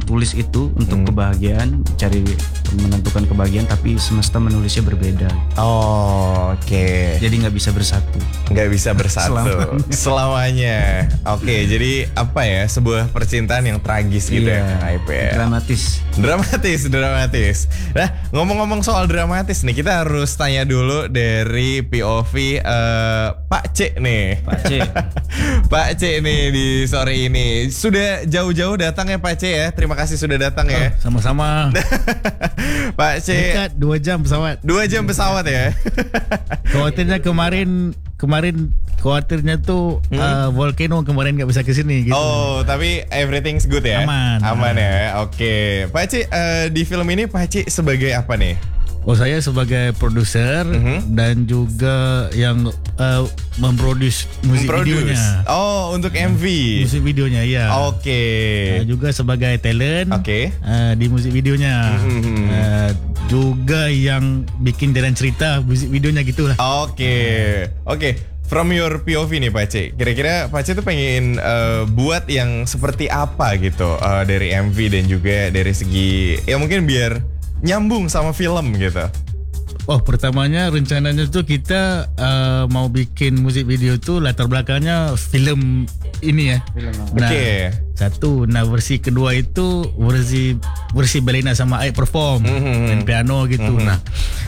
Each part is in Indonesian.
tulis itu untuk kebahagiaan, cari menentukan kebahagiaan, tapi semesta menulisnya berbeda. Oh, oke. Jadi nggak bisa bersatu. Nggak bisa bersatu selamanya. Oke, jadi apa ya, sebuah percintaan yang tragis gitu ya, Kang Aib ya. Dramatis. Nah, ngomong-ngomong soal dramatis nih, kita harus tanya dulu dari POV Pak C nih. Pak C nih di sore ini. Sudah jauh-jauh datang ya Pak C ya. Terima kasih sudah datang ya. Sama-sama. Pak C. Dekat 2 jam pesawat. 2 jam pesawat ya. Khawatirnya kemarin khawatirnya tuh volcano kemarin nggak bisa kesini gitu. Oh, tapi everything's good ya. Aman ya. Oke. Pak C, di film ini Pak C sebagai apa nih? Oh, saya sebagai produser dan juga yang memproduce musik videonya. Oh, untuk MV. Musik videonya ya. Oke. Juga sebagai talent. Oke. Di musik videonya. Juga yang bikin jalan cerita musik videonya gitulah. Oke. From your POV nih Pak C, kira-kira Pak C tuh pengen buat yang seperti apa gitu dari MV dan juga dari segi ya mungkin biar nyambung sama film gitu. Oh, pertamanya rencananya tuh kita mau bikin musik video tuh latar belakangnya film ini ya. Nah, satu. Nah, versi kedua itu versi Belina sama Aib perform main piano gitu. Nah,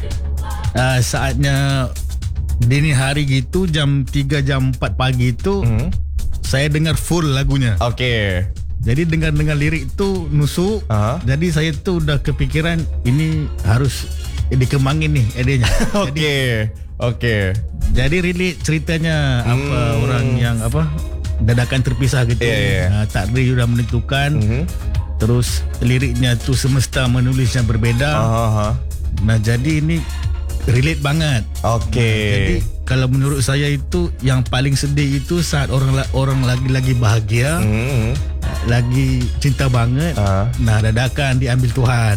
saatnya dini hari gitu jam 3 jam 4 pagi itu saya dengar full lagunya. Jadi dengar lirik itu nusuk. Jadi saya tuh udah kepikiran ini harus dikembangin nih idenya. Oke. Jadi really ceritanya orang yang dadakan terpisah gitu. Nah, takdir sudah menentukan. Terus liriknya tuh semesta menulisnya berbeda. Nah, jadi ini relate banget. Jadi kalau menurut saya itu yang paling sedih itu saat orang lagi bahagia, lagi cinta banget. Nah, dadakan diambil Tuhan.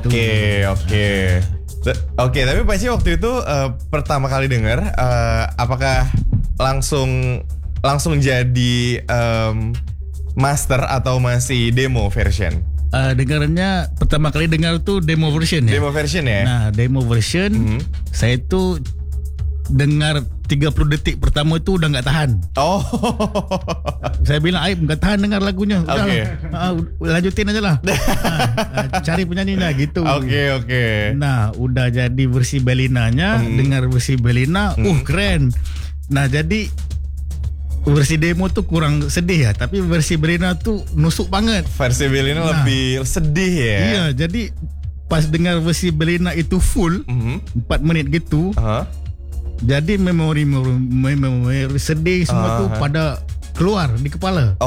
Oke, tapi Pak C waktu itu pertama kali dengar, apakah langsung jadi master atau masih demo version? Dengarnya pertama kali dengar tuh demo version ya. Demo version ya. Nah, demo version saya tuh dengar 30 detik pertama itu udah nggak tahan. Saya bilang Aib nggak tahan dengar lagunya. Lanjutin aja lah. Cari penyanyinya gitu. Nah, udah jadi versi Belinanya, dengar versi Belina, keren. Nah, jadi versi demo tuh kurang sedih ya, tapi versi Belina tuh nusuk banget. Versi Belina lebih sedih ya. Iya, jadi pas dengar versi Belina itu full 4 menit gitu. Jadi memori sedih semua tuh pada keluar di kepala.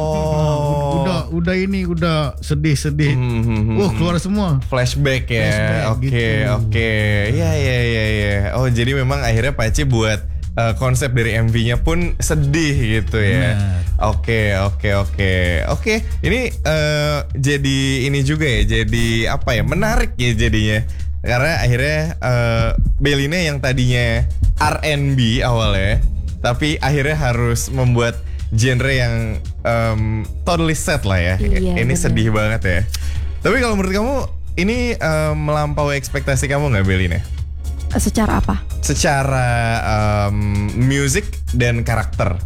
Udah sedih. Keluar semua. Flashback ya. Oke. Ya. Oh, jadi memang akhirnya Pak C buat konsep dari MV-nya pun sedih gitu ya. Oke. Ini jadi ini juga ya. Jadi apa ya? Menarik ya jadinya. Karena akhirnya Belina yang tadinya R&B awalnya, tapi akhirnya harus membuat genre yang totally sad lah ya. Ini bener. Sedih banget ya. Tapi kalau menurut kamu ini melampaui ekspektasi kamu nggak, Belina? Secara apa? Secara music dan karakter.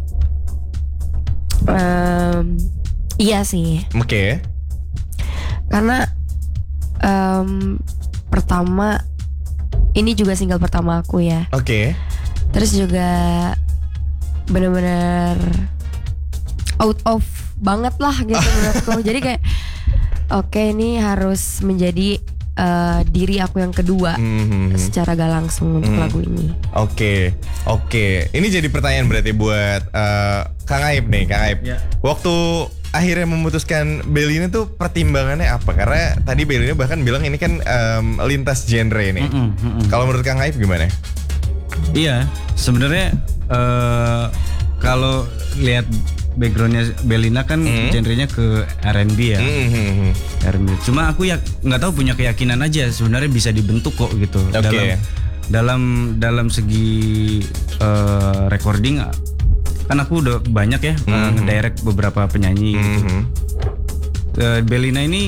Iya sih. Oke. Karena pertama ini juga single pertama aku ya. Terus juga bener-bener out of banget lah gitu menurutku. Jadi kayak ini harus menjadi diri aku yang kedua secara gak langsung untuk lagu ini. Oke. Ini jadi pertanyaan berarti buat Kang Aib nih, Kang Aib. Waktu akhirnya memutuskan Belina tuh pertimbangannya apa? Karena tadi Belina bahkan bilang ini kan lintas genre ini. Kalau menurut Kang Aib gimana? Iya, sebenarnya kalau lihat backgroundnya Belina kan genrenya ke R&B ya. R&B. Cuma aku ya nggak tahu, punya keyakinan aja sebenarnya bisa dibentuk kok gitu. Dalam segi recording kan aku udah banyak ya ngedirect beberapa penyanyi gitu. Belina ini